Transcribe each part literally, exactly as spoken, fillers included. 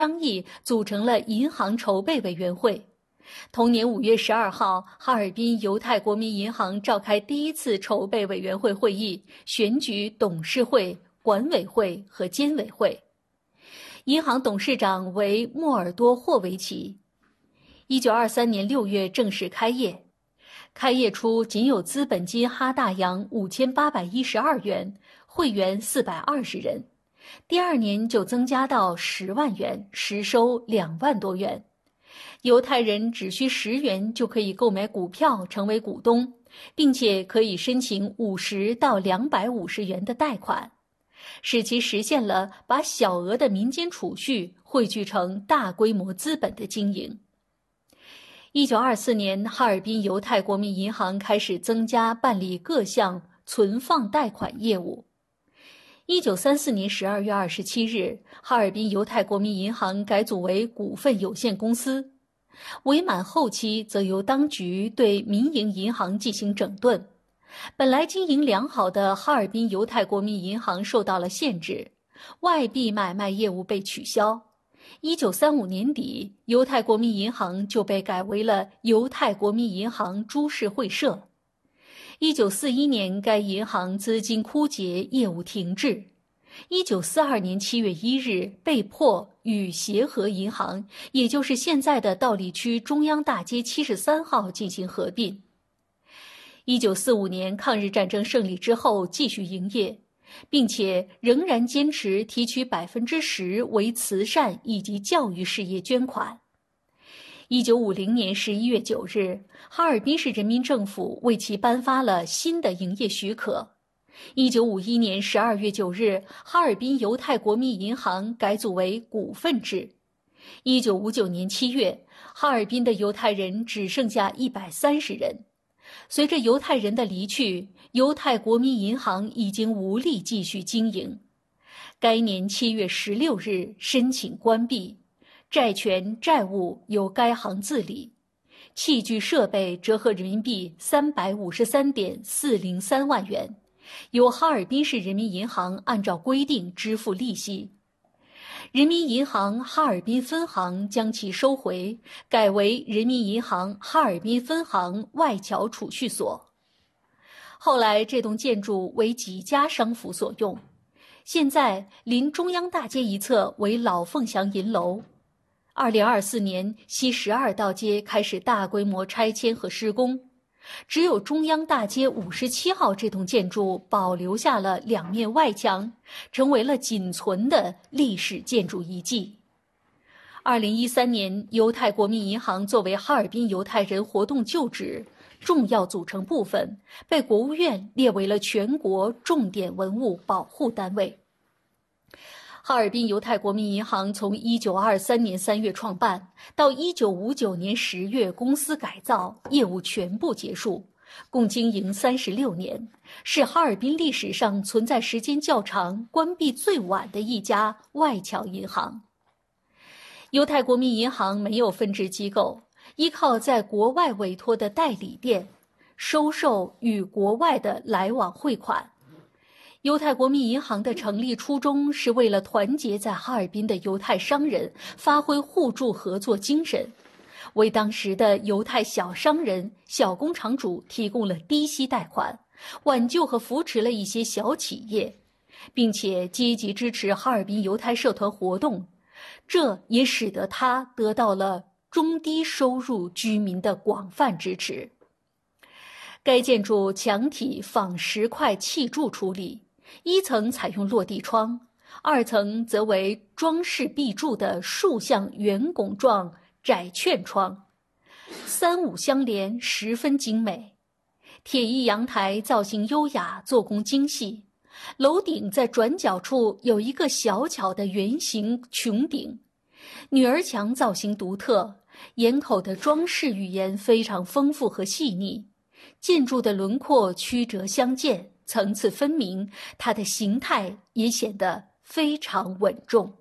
商议组成了银行筹备委员会。同年五月十二号，哈尔滨犹太国民银行召开第一次筹备委员会会议，选举董事会、管委会和监委会。银行董事长为莫尔多霍维奇。一九二三年六月正式开业。开业初仅有资本金哈大洋五千八百一十二元，会员四百二十人。第二年就增加到十万元，实收两万多元。犹太人只需十元就可以购买股票成为股东，并且可以申请五十到两百五十元的贷款，使其实现了把小额的民间储蓄汇聚成大规模资本的经营。一九二四年，哈尔滨犹太国民银行开始增加办理各项存放贷款业务。一九三四年十二月二十七日，哈尔滨犹太国民银行改组为股份有限公司。伪满后期则由当局对民营银行进行整顿，本来经营良好的哈尔滨犹太国民银行受到了限制，外币买卖业务被取消。一九三五年底，犹太国民银行就被改为了犹太国民银行株式会社。一九四一年，该银行资金枯竭，业务停滞。一九四二年七月一日，被迫与协和银行，也就是现在的道里区中央大街七十三号进行合并。一九四五年抗日战争胜利之后继续营业，并且仍然坚持提取百分之十为慈善以及教育事业捐款。一九五零年十一月九日，哈尔滨市人民政府为其颁发了新的营业许可。一九五一年十二月九日，哈尔滨犹太国民银行改组为股份制。一九五九年七月，哈尔滨的犹太人只剩下一百三十人。随着犹太人的离去，犹太国民银行已经无力继续经营。该年七月十六日申请关闭，债权债务由该行自理，器具设备折合人民币三百五十三点四零三万元。由哈尔滨市人民银行按照规定支付利息，人民银行哈尔滨分行将其收回，改为人民银行哈尔滨分行外侨储蓄所。后来这栋建筑为几家商府所用，现在临中央大街一侧为老凤祥银楼。二零二四年，西十二道街开始大规模拆迁和施工。只有中央大街五十七号这栋建筑保留下了两面外墙，成为了仅存的历史建筑遗迹。二零一三年，犹太国民银行作为哈尔滨犹太人活动旧址重要组成部分，被国务院列为了全国重点文物保护单位。哈尔滨犹太国民银行从一九二三年三月创办到一九五九年十月公司改造，业务全部结束，共经营三十六年，是哈尔滨历史上存在时间较长、关闭最晚的一家外侨银行。犹太国民银行没有分支机构，依靠在国外委托的代理店，收受与国外的来往汇款。犹太国民银行的成立初衷是为了团结在哈尔滨的犹太商人，发挥互助合作精神，为当时的犹太小商人、小工厂主提供了低息贷款，挽救和扶持了一些小企业，并且积极支持哈尔滨犹太社团活动，这也使得他得到了中低收入居民的广泛支持。该建筑墙体仿石块砌筑处理，一层采用落地窗，二层则为装饰壁柱的竖向圆拱状窄券窗，三五相连，十分精美。铁艺阳台造型优雅，做工精细，楼顶在转角处有一个小巧的圆形穹顶，女儿墙造型独特，檐口的装饰语言非常丰富和细腻，建筑的轮廓曲折相间，层次分明，它的形态也显得非常稳重。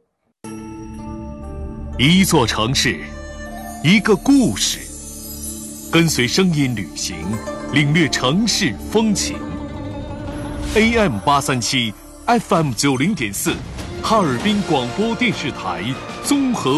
一座城市，一个故事，跟随声音旅行，领略城市风情。A M 八三七 ，F M 九零点四， 哈尔滨广播电视台综合